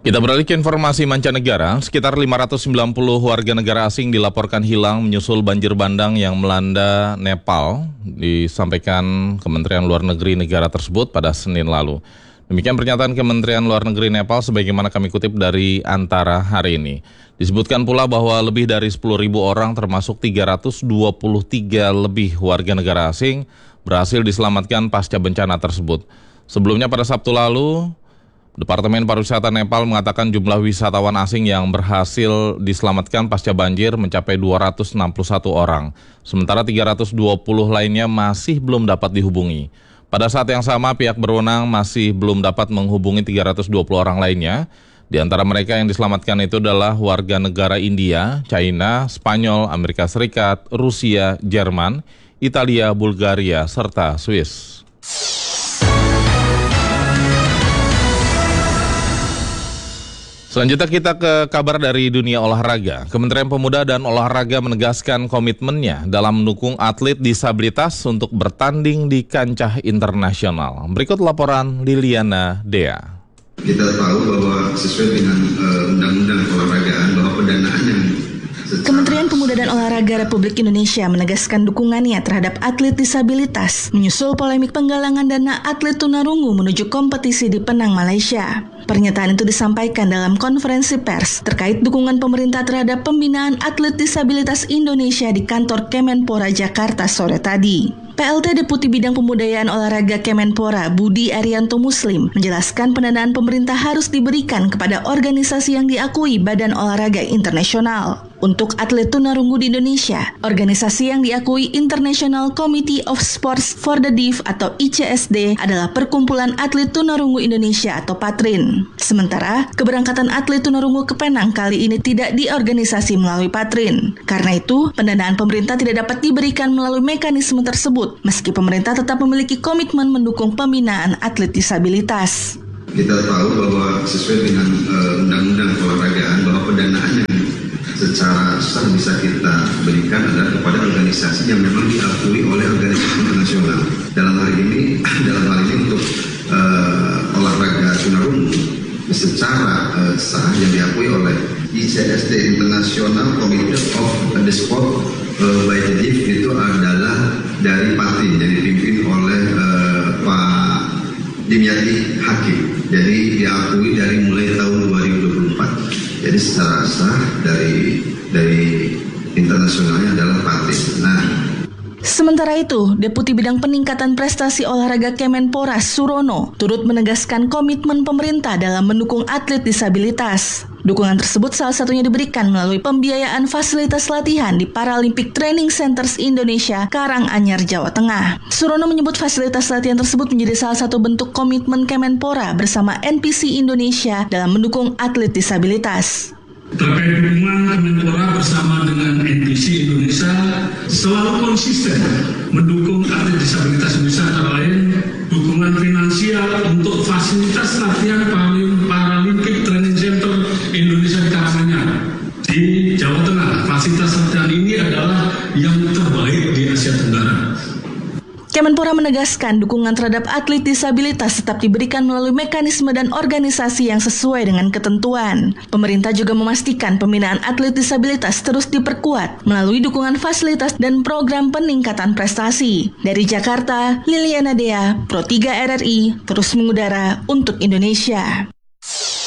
Kita beralih ke informasi mancanegara, sekitar 590 warga negara asing dilaporkan hilang menyusul banjir bandang yang melanda Nepal, disampaikan Kementerian Luar Negeri negara tersebut pada Senin lalu. Demikian pernyataan Kementerian Luar Negeri Nepal sebagaimana kami kutip dari Antara hari ini. Disebutkan pula bahwa lebih dari 10.000 orang termasuk 323 lebih warga negara asing berhasil diselamatkan pasca bencana tersebut. Sebelumnya pada Sabtu lalu, Departemen Pariwisata Nepal mengatakan jumlah wisatawan asing yang berhasil diselamatkan pasca banjir mencapai 261 orang. Sementara 320 lainnya masih belum dapat dihubungi. Pada saat yang sama, pihak berwenang masih belum dapat menghubungi 320 orang lainnya. Di antara mereka yang diselamatkan itu adalah warga negara India, China, Spanyol, Amerika Serikat, Rusia, Jerman, Italia, Bulgaria, serta Swiss. Selanjutnya kita ke kabar dari dunia olahraga. Kementerian Pemuda dan Olahraga menegaskan komitmennya dalam mendukung atlet disabilitas untuk bertanding di kancah internasional. Berikut laporan Liliana Dea. Kita tahu bahwa sesuai dengan undang-undang keolahragaan bahwa pendanaan yang Kementerian Pemuda dan Olahraga Republik Indonesia menegaskan dukungannya terhadap atlet disabilitas menyusul polemik penggalangan dana atlet tunarungu menuju kompetisi di Penang, Malaysia. Pernyataan itu disampaikan dalam konferensi pers terkait dukungan pemerintah terhadap pembinaan atlet disabilitas Indonesia di kantor Kemenpora Jakarta sore tadi. PLT Deputi Bidang Pembudayaan Olahraga Kemenpora Budi Arianto Muslim menjelaskan pendanaan pemerintah harus diberikan kepada organisasi yang diakui Badan Olahraga Internasional. Untuk atlet tunarungu di Indonesia, organisasi yang diakui International Committee of Sports for the Deaf atau ICSD adalah Perkumpulan Atlet Tunarungu Indonesia atau PATRIN. Sementara, keberangkatan atlet tunarungu ke Penang kali ini tidak diorganisasi melalui PATRIN. Karena itu, pendanaan pemerintah tidak dapat diberikan melalui mekanisme tersebut, meski pemerintah tetap memiliki komitmen mendukung pembinaan atlet disabilitas. Kita tahu bahwa sesuai dengan undang-undang keolahragaan bahwa pendanaan yang secara sah bisa kita berikan adalah kepada organisasi yang memang diakui oleh organisasi internasional. Dalam hal ini untuk olahraga tunarungu secara sah yang diakui oleh ICSD International Committee of the Sport by the Deaf itu adalah dari PATRIN yang dipimpin oleh Pak Dimyati Hakim. Jadi diakui dari mulai tahun 2024. Jadi secara sah dari internasionalnya adalah PATRIN. Sementara itu, Deputi Bidang Peningkatan Prestasi Olahraga Kemenpora Surono turut menegaskan komitmen pemerintah dalam mendukung atlet disabilitas. Dukungan tersebut salah satunya diberikan melalui pembiayaan fasilitas latihan di Paralympic Training Centers Indonesia, Karanganyar, Jawa Tengah. Surono menyebut fasilitas latihan tersebut menjadi salah satu bentuk komitmen Kemenpora bersama NPC Indonesia dalam mendukung atlet disabilitas. Terkait dukungan Kemenpora bersama dengan NPC Indonesia selalu konsisten mendukung atlet disabilitas Indonesia, antara lain dukungan finansial untuk fasilitas latihan Paralympic Training Center Indonesia di Karanganyar di Jawa Tengah. Fasilitas latihan ini adalah yang terbaik di Asia Tenggara. Kemenpora menegaskan dukungan terhadap atlet disabilitas tetap diberikan melalui mekanisme dan organisasi yang sesuai dengan ketentuan. Pemerintah juga memastikan pembinaan atlet disabilitas terus diperkuat melalui dukungan fasilitas dan program peningkatan prestasi. Dari Jakarta, Liliana Dea, Pro 3 RRI, terus mengudara untuk Indonesia.